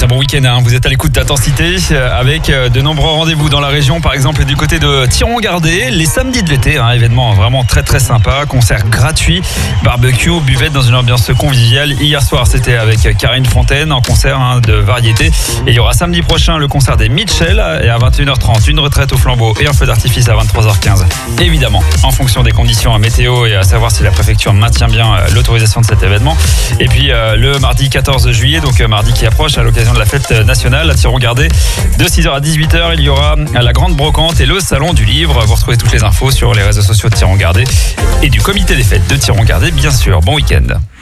très bon week-end, hein. Vous êtes à l'écoute d'Intensité avec de nombreux rendez-vous dans la région, par exemple du côté de Thiron-Gardé, les samedis de l'été, un événement vraiment très très sympa, concert gratuit, barbecue, buvette dans une ambiance conviviale. Hier soir c'était avec Karine Fontaine en concert de variété, et il y aura samedi prochain le concert des Mitchell et à 21h30 une retraite au flambeau et un feu d'artifice à 23h15. Évidemment, en fonction des conditions météo et à savoir si la préfecture maintient bien l'autorisation de cet événement. Et puis le mardi 14 juillet, donc mardi qui approche, à l'occasion de la fête nationale à Thiron-Gardé, de 6h à 18h, il y aura la grande brocante et le salon du livre. Vous retrouvez toutes les infos sur les réseaux sociaux de Thiron-Gardé et du comité des fêtes de Thiron-Gardé, bien sûr. Bon week-end.